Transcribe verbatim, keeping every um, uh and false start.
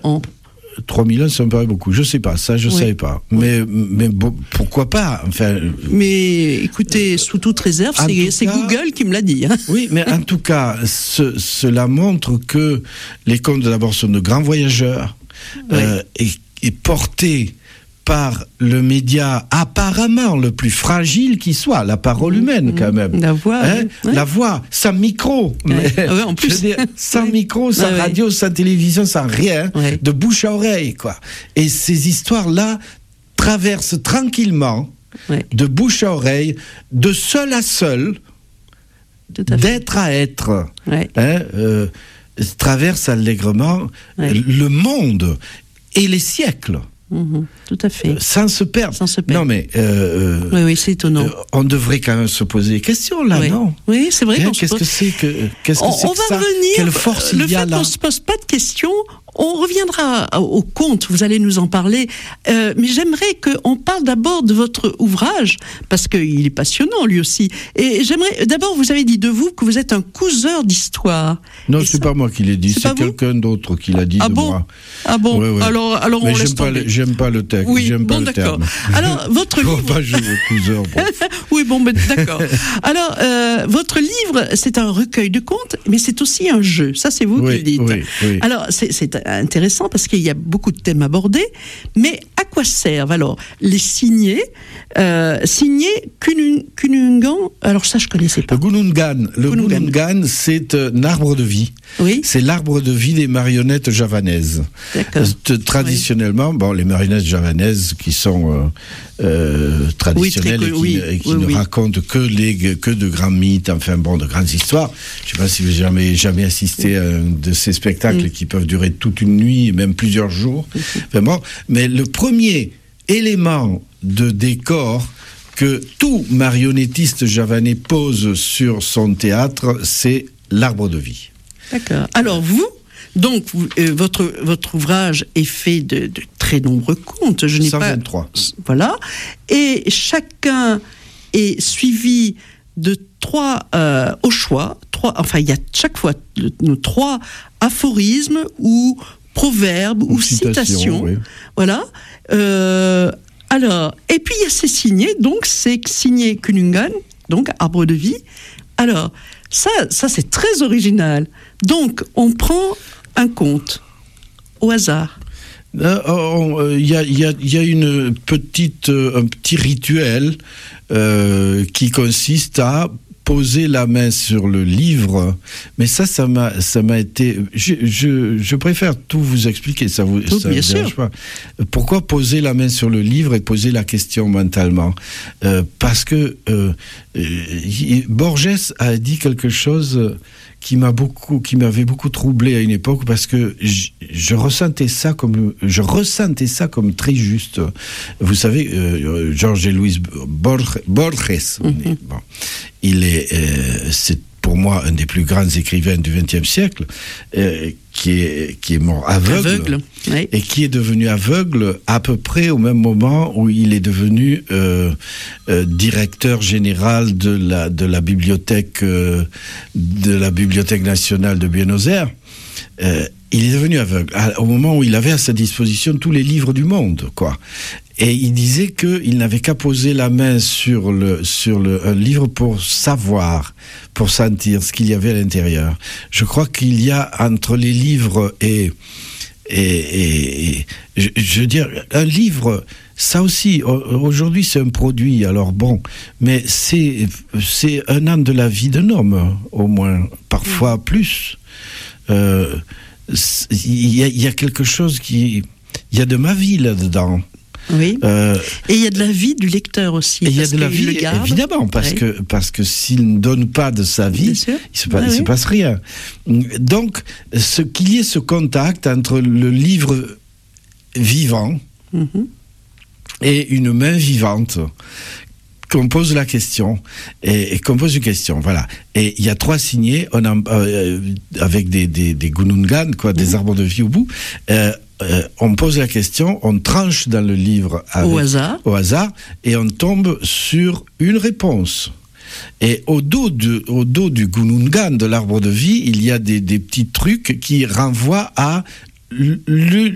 ans. trois mille ans, ça me paraît beaucoup. Je sais pas, ça je Oui. savais pas. Mais, mais bon, pourquoi pas? Enfin. Mais écoutez, sous toute réserve, En c'est, tout c'est cas- Google qui me l'a dit. Hein. Oui, mais en tout cas, ce- cela montre que les contes d'abord sont de grands voyageurs Oui. euh, et, et portés par le média apparemment le plus fragile qui soit, la parole humaine quand même. La voix. Hein, oui. La voix, sans micro. Ouais. Mais, Ah ouais, en plus. je veux dire, sans Ouais. micro, sans Ouais, ouais. radio, sans télévision, sans rien, Ouais. de bouche à oreille, quoi. Et ces histoires-là traversent tranquillement, Ouais. de bouche à oreille, de seul à seul, Tout à fait. d'être à être, Ouais. hein, euh, traverse allègrement Ouais. le monde et les siècles, Mhm. Tout à fait. sans se perdre. Sans se perdre. Non mais euh, Oui, oui, c'est étonnant. euh, on devrait quand même se poser des questions là, oui. non? Oui, c'est vrai Hein, qu'on se Qu'est-ce pose- que c'est que qu'est-ce que On, c'est on que va ça? revenir. Quelle force le il y a fait là? qu'on se pose pas de questions, on reviendra au conte. Vous allez nous en parler. Euh, mais j'aimerais qu'on parle d'abord de votre ouvrage parce qu'il est passionnant lui aussi. Et j'aimerais d'abord, vous avez dit de vous que vous êtes un causeur d'histoire. Non, Et c'est ça- pas moi qui l'ai dit, c'est c'est pas vous quelqu'un d'autre qui l'a dit Ah de bon moi. Ah bon. Ouais, ouais. Alors, alors on Mais laisse j'aime pas, tomber. le, j'aime pas le texte, Oui, j'aime bon, pas le d'accord. terme. Alors, votre Faut livre. pas jouer au cousin, bon. Oui, bon, ben, d'accord. Alors, euh, votre livre, c'est un recueil de contes, mais c'est aussi un jeu. Ça, c'est vous qui Oui, le dites. oui, oui. Alors, c'est, c'est intéressant parce qu'il y a beaucoup de thèmes abordés, mais à quoi servent alors les signés euh, Signés Kunun- Kunungan, alors ça, je connaissais pas. Le Gunungan, le Gunungan. Gunungan, c'est un arbre de vie. Oui, C'est l'arbre de vie des marionnettes javanaises. d'accord. Euh, Traditionnellement, bon, les marionnettes javanaises qui sont euh, euh, traditionnelles Oui, très et qui, connues, et qui oui, ne oui. racontent que les que de grands mythes, enfin bon, de grandes histoires. Je sais pas si vous avez jamais jamais assisté à un de ces spectacles Mm. qui peuvent durer toute une nuit, et même plusieurs jours. Enfin bon, mais le premier élément de décor que tout marionnettiste javanais pose sur son théâtre, c'est l'arbre de vie. D'accord. Alors vous, donc vous, euh, votre votre ouvrage est fait de, de très nombreux contes. Je n'ai cent pas. vingt-trois. Voilà. Et chacun est suivi de trois euh, au choix. Trois. Enfin, il y a chaque fois le- nos trois aphorismes ou proverbes ou, Ou citations, citations. oui. Voilà. Euh, alors, et puis il y a ces signés. Donc c'est signé Kunungan, donc arbre de vie. Alors ça, ça c'est très original. Donc on prend un conte au hasard. Il euh, euh, y, a, y, a, y a une petite, euh, un petit rituel euh, qui consiste à poser la main sur le livre, mais ça, ça m'a, ça m'a été. Je, je, je préfère tout vous expliquer. Ça vous, Tout, ça bien vous dérange sûr. pas. Pourquoi poser la main sur le livre et poser la question mentalement? euh, Parce que euh, euh, Borges a dit quelque chose qui m'a beaucoup, qui m'avait beaucoup troublé à une époque, parce que je, je ressentais ça comme, je ressentais ça comme très juste. Vous savez, euh, Jorge Luis Borges, Borges Mm-hmm. bon, il est, euh, c'est pour moi un des plus grands écrivains du vingtième siècle, euh, qui est, qui est mort aveugle, Aveugle. Oui. et qui est devenu aveugle à peu près au même moment où il est devenu euh, euh, directeur général de la de la bibliothèque euh, de la Bibliothèque nationale de Buenos Aires. Euh, il est devenu aveugle à, au moment où il avait à sa disposition tous les livres du monde, quoi. Et il disait qu'il n'avait qu'à poser la main sur le sur le un livre pour savoir, pour sentir ce qu'il y avait à l'intérieur. Je crois qu'il y a entre les livres et et, et, et je, je veux dire, un livre, ça aussi, aujourd'hui c'est un produit, alors bon, mais c'est c'est un an de la vie d'un homme, au moins, parfois plus. Euh, il y a, il y a quelque chose qui, il y a de ma vie là-dedans. Oui. Euh, Et il y a de la vie du lecteur aussi. et il y a parce de la qu'il vie, le garde. évidemment, parce Oui. que parce que s'il ne donne pas de sa Bien vie, sûr. il se, passe, Ah il se oui. passe rien. Donc, ce qu'il y ait ce contact entre le livre vivant Mhm. et une main vivante, qu'on pose la question et, et qu'on pose une question, voilà. Et il y a trois signés, on en, euh, avec des des, des gunungan, quoi, des Mhm. arbres de vie au bout. Euh, euh, on pose la question, on tranche dans le livre avec, Au hasard. au hasard, et on tombe sur une réponse. Et au dos, de, au dos du gunungan, de l'arbre de vie, il y a des, des petits trucs qui renvoient à l- l-